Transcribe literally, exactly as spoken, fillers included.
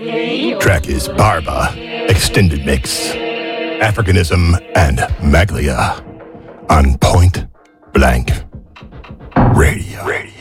Track is Barba, Extended Mix, Africanism and Maglia on Point Blank Radio. Radio.